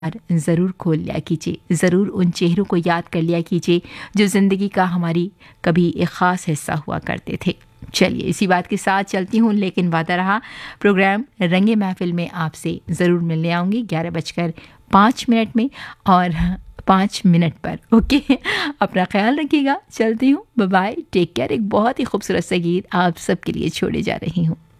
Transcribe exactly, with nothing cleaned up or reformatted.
ज़रूर खोल लिया कीजिए, ज़रूर उन चेहरों को याद कर लिया कीजिए जो ज़िंदगी का हमारी कभी एक ख़ास हिस्सा हुआ करते थे। चलिए इसी बात के साथ चलती हूँ, लेकिन वादा रहा प्रोग्राम रंगे महफिल में आपसे ज़रूर मिलने आऊँगी ग्यारह बजकर पाँच मिनट में और पाँच मिनट पर। ओके, अपना ख्याल रखिएगा, चलती हूँ, बाय बाय, टेक केयर। एक बहुत ही खूबसूरत सा गीत आप सबके लिए छोड़े जा रही हूँ।